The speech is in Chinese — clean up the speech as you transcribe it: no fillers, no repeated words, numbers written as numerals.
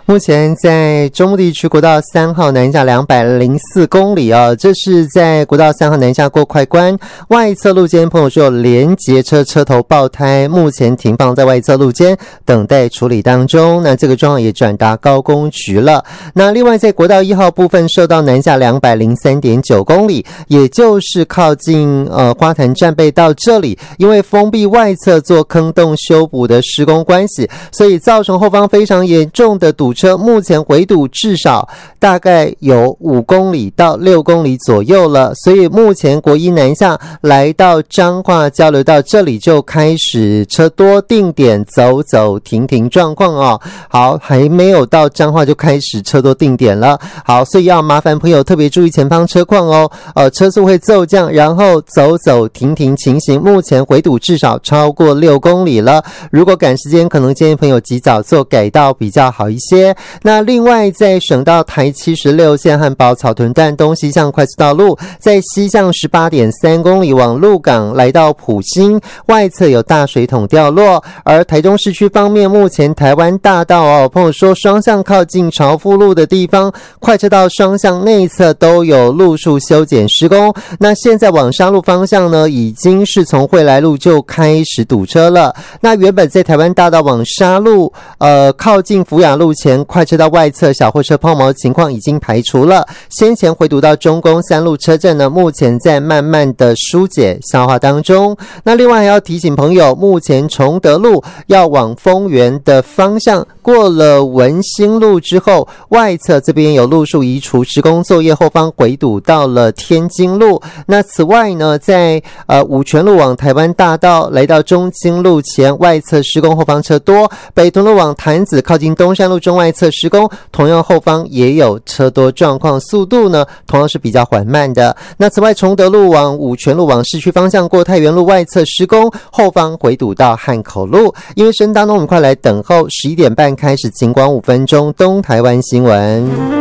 目前在中部地区国道3号南下204公里这是在国道3号南下过快关外侧路肩，朋友说有连结车车头爆胎，目前停放在外侧路肩等待处理当中。那这个状况也转达高工局了。那另外在国道1号部分受到南下203.9公里，也就是靠近花坛战备道这里，因为封闭外侧做坑洞修补的施工关系，所以造成后方非常严重的堵车，目前围堵至少大概有5公里到6公里左右了。所以目前国一南下来到彰化交流道这里就开始车多，定点走走停停状况好，还没有到彰化就开始车多定点了。好，所以要麻烦朋友特别注意前方车况车速会骤降，然后走走停停情形，目前回堵至少超过6公里了。如果赶时间，可能建议朋友及早做改道比较好一些。那另外在省道台76线汉宝草屯段东西向快速道路，在西向 18.3 公里往鹿港来到埔心，外侧有大水桶掉落。而台中市区方面，目前台湾大道朋友说双向靠近朝富路的地方，快车道双向内侧都有路树修剪施工。那现在往沙路方向呢，已经是从惠来路就开始堵车了。那原本在台湾大道往沙路靠近福雅路前，快车道外侧小货车抛锚情况已经排除了。先前回堵到中宫3路车阵呢，目前在慢慢的疏解消化当中。那另外还要提醒朋友，目前崇德路要往丰原的方向，过了文兴路之后，外侧这边有路树移除施工作业，后方回堵到了天津路。那此外呢，在五权路往台湾大道来到中清路前，外侧施工后方车多。北屯路往潭子靠近东山路中外侧施工，同样后方也有车多状况，速度呢同样是比较缓慢的。那此外崇德路往五权路往市区方向过太原路外侧施工，后方回堵到汉口路。因为声当中我们快来等候11点半开始，警广5分钟东台湾新闻。